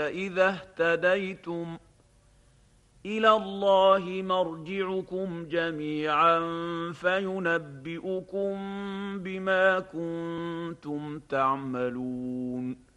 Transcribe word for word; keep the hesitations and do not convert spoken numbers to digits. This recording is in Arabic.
إذا اهتديتم إلى الله مرجعكم جميعا فينبئكم بما كنتم تعملون